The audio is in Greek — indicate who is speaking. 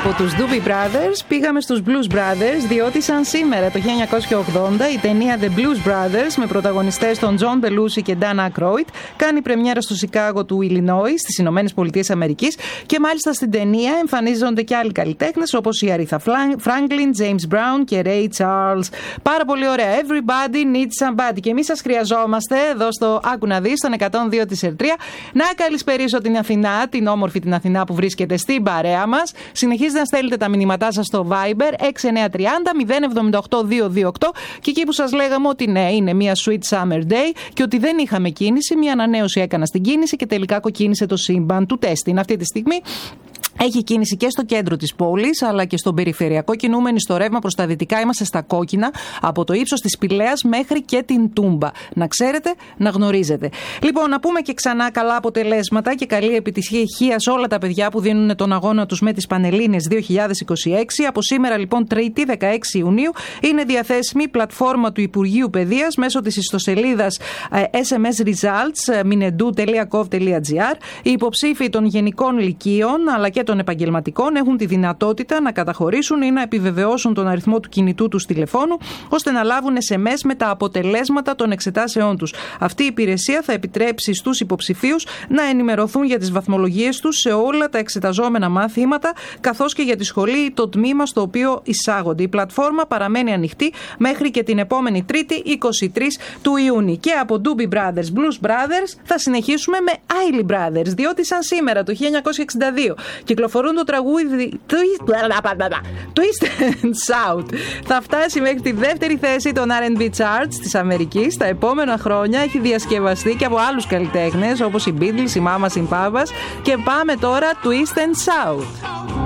Speaker 1: Από τους Doobie Brothers πήγαμε στους Blues Brothers, διότι σαν σήμερα το 1980 η ταινία The Blues Brothers με πρωταγωνιστές τον John Belushi και Dan Aykroyd κάνει πρεμιέρα στο Σικάγο του Illinois στις Ηνωμένες Πολιτείες Αμερικής και μάλιστα στην ταινία εμφανίζονται και άλλοι καλλιτέχνες όπως η Aretha Franklin, James Brown και Ray Charles. Πάρα πολύ ωραία. Everybody needs somebody. Και εμείς σας χρειαζόμαστε εδώ στο Άκου να δεις, στον 102 της Ερτρία. Να καλησπερίσω την Αθηνά, την όμορφη την Αθηνά που βρίσκεται στην παρέα μας. Συνεχίζετε να στέλνετε τα μηνύματά σας στο Viber 6930 078 228 και εκεί που σας λέγαμε ότι ναι, είναι μια sweet summer day και ότι δεν είχαμε κίνηση, μια ανανέωση έκανα στην κίνηση και τελικά κοκκίνησε το σύμπαν του τέστην. Αυτή τη στιγμή έχει κίνηση και στο κέντρο της πόλης αλλά και στον περιφερειακό. Κινούμενοι στο ρεύμα προς τα δυτικά, είμαστε στα κόκκινα από το ύψος της Πηλαίας μέχρι και την Τούμπα. Να ξέρετε, να γνωρίζετε. Λοιπόν, να πούμε και ξανά καλά αποτελέσματα και καλή επιτυχία σε όλα τα παιδιά που δίνουν τον αγώνα τους με τις Πανελλήνιες 2026. Από σήμερα λοιπόν Τρίτη 16 Ιουνίου είναι διαθέσιμη η πλατφόρμα του Υπουργείου Παιδείας μέσω της ιστοσελίδας SMS Results minedu.gov.gr. Οι υποψήφοι των γενικών λυκείων αλλά και των επαγγελματικών έχουν τη δυνατότητα να καταχωρήσουν ή να επιβεβαιώσουν τον αριθμό του κινητού τους τηλεφώνου ώστε να λάβουν SMS με τα αποτελέσματα των εξετάσεών τους. Αυτή η υπηρεσία θα επιτρέψει στους υποψηφίους να ενημερωθούν για τις βαθμολογίες τους σε όλα τα εξεταζόμενα μαθήματα καθώς και για τη σχολή ή το τμήμα στο οποίο εισάγονται. Η πλατφόρμα παραμένει ανοιχτή μέχρι και την επόμενη Τρίτη 23 του Ιούνιου. Και από Doobie Brothers, Blues Brothers θα συνεχίσουμε με Isley Brothers, διότι σαν σήμερα το 1962 κυκλοφορούν το τραγούδι Twist and Shout. Θα φτάσει μέχρι τη δεύτερη θέση των R&B charts της Αμερικής. Τα επόμενα χρόνια έχει διασκευαστεί και από άλλους καλλιτέχνες όπως οι Beatles, οι Mamas, οι Papas. Και πάμε τώρα Twist and Shout.